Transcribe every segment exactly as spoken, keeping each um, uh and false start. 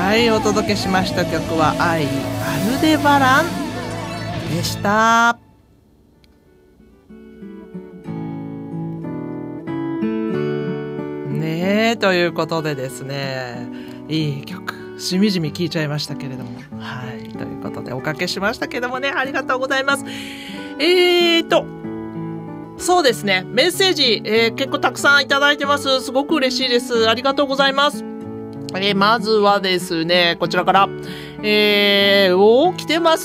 はい、お届けしました曲はアイ・アルデバランでした。ねえ、ということでですね、いい曲しみじみ聴いちゃいましたけれども、はい、ということでおかけしましたけどもね、ありがとうございます。えーとそうですね、メッセージ、えー、結構たくさんいただいてます。すごく嬉しいです。ありがとうございます。えー、まずはですね、こちらから、えー、おー、来てます。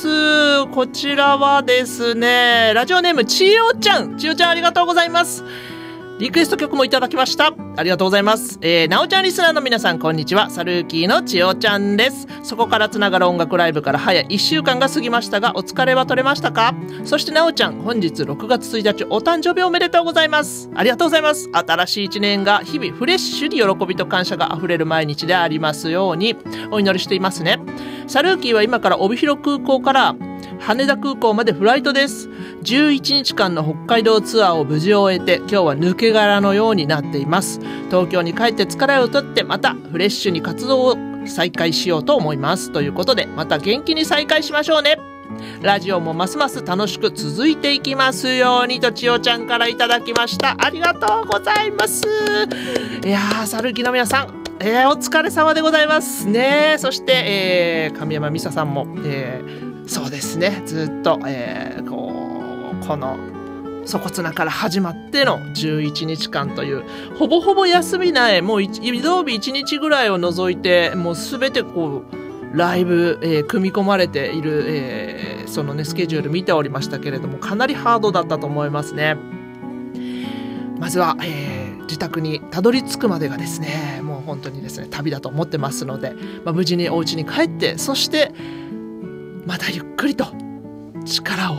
こちらはですね、ラジオネームちよちゃん。ちよちゃんありがとうございます。リクエスト曲もいただきました。ありがとうございます。えー、なおちゃんリスナーの皆さん、こんにちは。サルーキーのちよちゃんです。そこからつながる音楽ライブから早いっしゅうかんが過ぎましたが、お疲れは取れましたか？そしてなおちゃん、本日ろくがつついたち、お誕生日おめでとうございます。ありがとうございます。新しいいちねんが日々フレッシュに喜びと感謝があふれる毎日でありますように、お祈りしていますね。サルーキーは今から帯広空港から羽田空港までフライトです。じゅういちにちかんの北海道ツアーを無事終えて、今日は抜け殻のようになっています。東京に帰って疲れを取って、またフレッシュに活動を再開しようと思います。ということで、また元気に再開しましょうね。ラジオもますます楽しく続いていきますようにと、ちよちゃんからいただきました。ありがとうございます。いやー、サルキの皆さん、えー、お疲れ様でございますね。そして、えー、神山美沙さんも、えー、そうですね、ずっと、えー、こうこの粗骨なから始まってのじゅういちにちかんというほぼほぼ休みない、もう移動日いちにちぐらいを除いて、もうすべてこうライブ、えー、組み込まれている、えー、そのねスケジュール見ておりましたけれども、かなりハードだったと思いますね。まずは、えー、自宅にたどり着くまでがですね、もう本当にですね旅だと思ってますので、まあ、無事にお家に帰って、そしてまたゆっくりと力を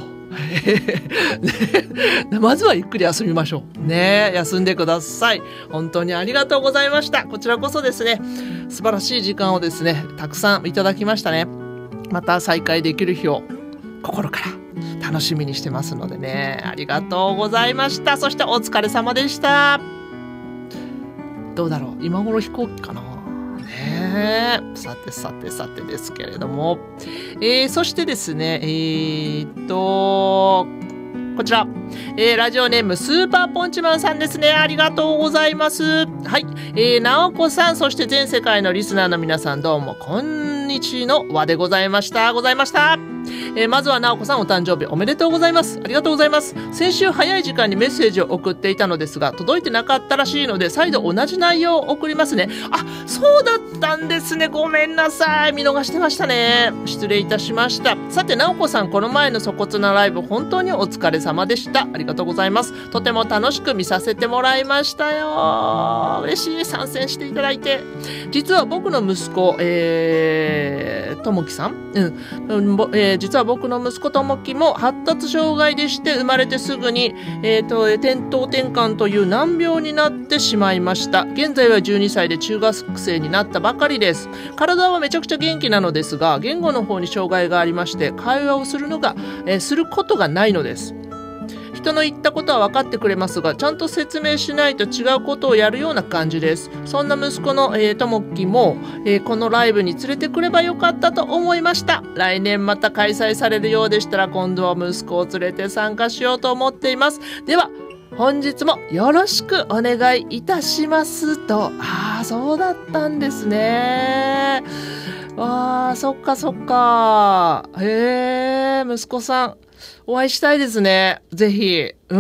まずはゆっくり休みましょうね。休んでください。本当にありがとうございました。こちらこそですね、素晴らしい時間をですねたくさんいただきましたね。また再会できる日を心から楽しみにしてますのでね、ありがとうございました。そしてお疲れ様でした。どうだろう、今頃飛行機かなね。さてさてさてですけれども、えー、そしてですね、えー、っとこちら、えー、ラジオネームスーパーポンチマンさんですね。ありがとうございます。はい、えー、なおこさん、そして全世界のリスナーの皆さん、どうもこんにちの輪でございましたございました。えー、まずはなおこさん、お誕生日おめでとうございます。ありがとうございます。先週早い時間にメッセージを送っていたのですが、届いてなかったらしいので、再度同じ内容を送りますね。あ、そうだったんですね。ごめんなさい、見逃してましたね。失礼いたしました。さて、なおこさん、この前の粗骨なライブ本当にお疲れ様でした。ありがとうございます。とても楽しく見させてもらいましたよ。嬉しい、参戦していただいて。実は僕の息子、えー、ともきさん、うんえー、実は僕の息子ともきも発達障害でして、生まれてすぐに、えー、と転倒転換という難病になってしまいました。現在はじゅうにさいで中学生になったばかりです。体はめちゃくちゃ元気なのですが、言語の方に障害がありまして、会話をするのが、えー、することがないのです。人の言ったことは分かってくれますが、ちゃんと説明しないと違うことをやるような感じです。そんな息子の、えー、ともきも、えー、このライブに連れてくればよかったと思いました。来年また開催されるようでしたら、今度は息子を連れて参加しようと思っています。では本日もよろしくお願いいたしますと。ああ、そうだったんですね。わあ、そっかそっか。へえ、息子さんお会いしたいですね。ぜひ、うん、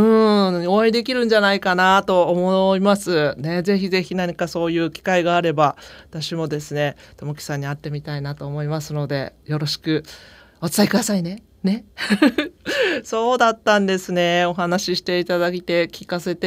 お会いできるんじゃないかなと思いますね。ぜひぜひ何かそういう機会があれば、私もですね、ともきさんに会ってみたいなと思いますので、よろしくお伝えくださいね。ね。そうだったんですね。お話ししていただいて聞かせて